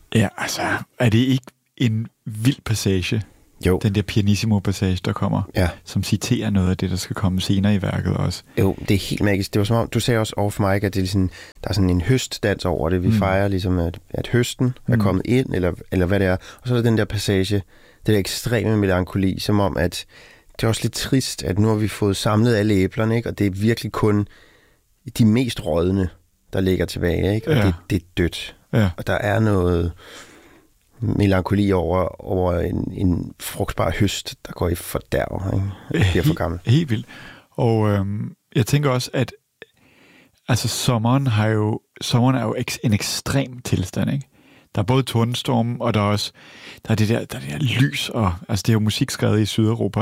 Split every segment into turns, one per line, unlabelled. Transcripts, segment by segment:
Ja, altså, er det ikke en vild passage?
Jo.
Den der pianissimo-passage, der kommer, som citerer noget af det, der skal komme senere i værket også.
Jo, det er helt magisk. Det var som om, du sagde også off mic, at det er sådan, der er sådan en høstdans over det. Vi fejrer ligesom, at høsten er kommet ind, eller hvad det er. Og så er der den der passage, det der ekstreme melankoli, som om, at det er også lidt trist, at nu har vi fået samlet alle æblerne, ikke? Og det er virkelig kun de mest rådne, der ligger tilbage, ikke? Og det er dødt.
Ja.
Og der er noget melankoli over en frugtbar høst, der går i fordærv, ikke? Det bliver for gammel.
Helt vildt. Og jeg tænker også, at altså sommeren er jo en ekstrem tilstand, ikke? Der er både tordenstorm, og der er det der lys, og altså det er jo musik skrevet i Sydeuropa.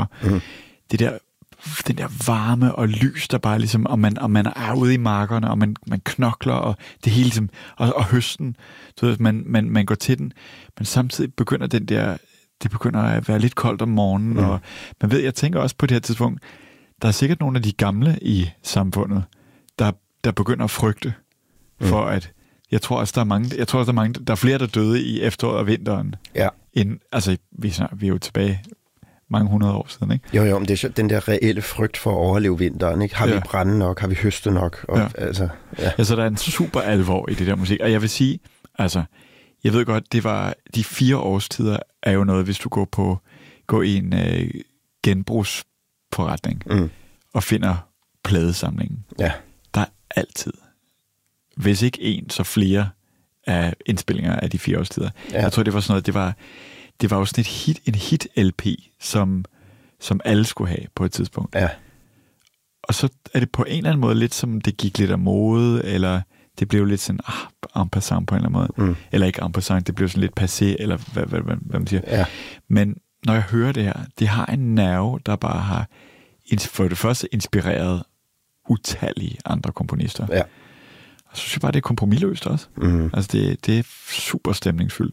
Den der varme og lys, der bare ligesom, og man er ude i markerne, og man knokler, og det hele ligesom, og høsten, du ved, man går til den, men samtidig begynder det begynder at være lidt koldt om morgenen, og man ved, jeg tænker også på det her tidspunkt, der er sikkert nogle af de gamle i samfundet, der begynder at frygte for, at jeg tror også, der er mange, der er flere, der døde i efteråret og vinteren.
Ja.
Altså, vi er jo tilbage mange hundrede år siden, ikke?
Jo, men det er den der reelle frygt for at overleve vinteren, ikke? Har vi brænde nok? Har vi høste nok? Og,
så der er en super alvor i det der musik. Og jeg vil sige, altså, jeg ved godt, det var de 4 årstider er jo noget, hvis du går i en genbrugsforretning og finder pladesamlingen. Ja. Der er altid, hvis ikke en, så flere af indspillinger af de 4 årstider. Ja. Jeg tror, det var sådan noget, det var jo sådan en hit-LP, som alle skulle have på et tidspunkt. Ja. Og så er det på en eller anden måde lidt som, det gik lidt af mode, eller det blev lidt sådan, en passant på en eller anden måde. Eller ikke en passant, det blev sådan lidt passé, eller hvad man siger. Ja. Men når jeg hører det her, det har en nerve, der bare har for det første inspireret utallige andre komponister. Ja. Og så synes jeg bare, det er kompromisløst også. Altså, det er super stemningsfyldt.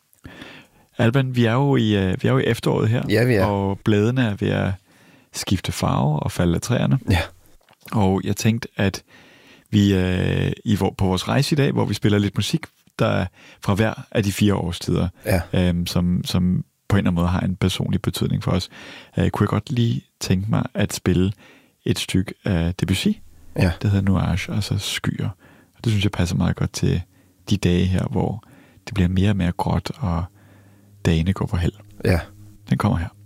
Alban, vi er jo i efteråret her,
ja, vi er.
Og bladene er ved at skifte farve og falde af træerne. Ja. Og jeg tænkte, at vi på vores rejse i dag, hvor vi spiller lidt musik, der er fra hver af de 4 årstider, som på en eller anden måde har en personlig betydning for os, kunne jeg godt lige tænke mig at spille et stykke af Debussy, der hedder Nuage, altså skyer. Og det synes jeg passer meget godt til de dage her, hvor det bliver mere og mere gråt, og dagene går på held. Ja. Den kommer her.